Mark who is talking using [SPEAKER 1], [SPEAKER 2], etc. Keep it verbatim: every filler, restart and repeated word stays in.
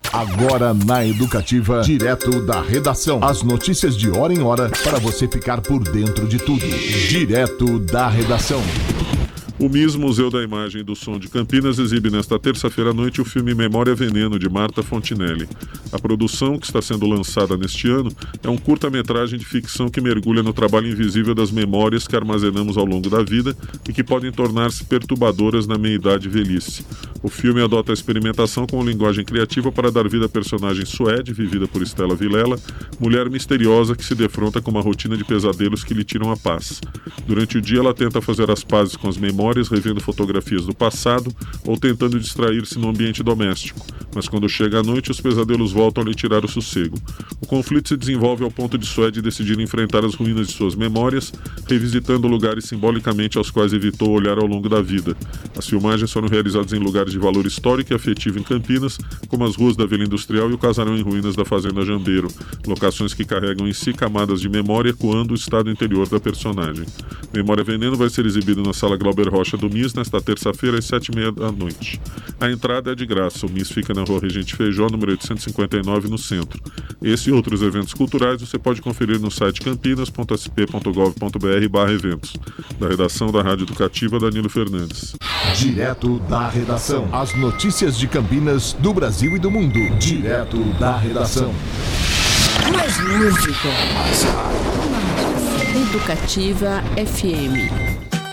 [SPEAKER 1] Agora na Educativa, direto da redação. As notícias de hora em hora para você ficar por dentro de tudo. Direto da redação.
[SPEAKER 2] O M I S, Museu da Imagem e do Som de Campinas, exibe nesta terça-feira à noite o filme Memória Veneno, de Marta Fontinelli. A produção, que está sendo lançada neste ano, é um curta-metragem de ficção que mergulha no trabalho invisível das memórias que armazenamos ao longo da vida e que podem tornar-se perturbadoras na meia-idade e velhice. O filme adota a experimentação com linguagem criativa para dar vida à personagem Suede, vivida por Stella Vilela, mulher misteriosa que se defronta com uma rotina de pesadelos que lhe tiram a paz. Durante o dia, ela tenta fazer as pazes com as memórias, revendo fotografias do passado ou tentando distrair-se no ambiente doméstico, mas quando chega a noite os pesadelos voltam a lhe tirar o sossego. O conflito se desenvolve ao ponto de Suede decidir enfrentar as ruínas de suas memórias, revisitando lugares simbolicamente aos quais evitou olhar ao longo da vida. As filmagens foram realizadas em lugares de valor histórico e afetivo em Campinas, como as ruas da Vila Industrial e o casarão em ruínas da Fazenda Jambeiro, locações que carregam em si camadas de memória ecoando o estado interior da personagem. Memória Veneno vai ser exibido na Sala Glauber Rocha do M I S nesta terça-feira às sete e meia da noite. A entrada é de graça. O M I S fica na Rua Regente Feijó, número oitocentos e cinquenta e nove, no centro. Esse e outros eventos culturais você pode conferir no site campinas ponto s p ponto gov ponto b r barra eventos. Da redação da Rádio Educativa, Danilo Fernandes.
[SPEAKER 1] Direto da redação. As notícias de Campinas, do Brasil e do mundo. Direto da redação.
[SPEAKER 3] Mais música. Mais rádio. Educativa F M.